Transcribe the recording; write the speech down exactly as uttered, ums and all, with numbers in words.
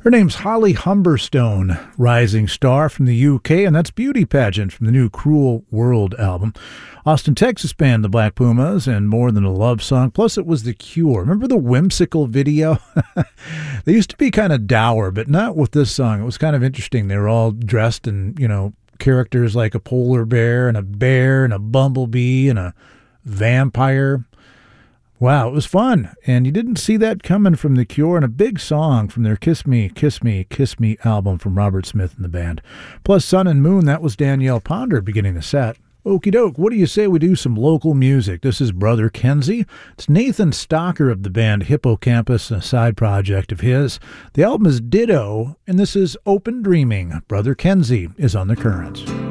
Her name's Holly Humberstone, rising star from the U K, and that's Beauty Pageant from the new Cruel World album. Austin, Texas band The Black Pumas, and More Than a Love Song, plus it was The Cure. Remember the Whimsical video? They used to be kind of dour, but not with this song. It was kind of interesting. They were all dressed in, you know, characters like a polar bear and a bear and a bumblebee and a vampire. Wow, it was fun, and you didn't see that coming from The Cure, and a big song from their Kiss Me, Kiss Me, Kiss Me album from Robert Smith and the band. Plus Sun and Moon, that was Danielle Ponder beginning the set. Okie doke, what do you say we do some local music? This is Brother Kenzie. It's Nathan Stocker of the band Hippocampus, a side project of his. The album is Ditto, and this is Open Dreaming. Brother Kenzie is on The Currents.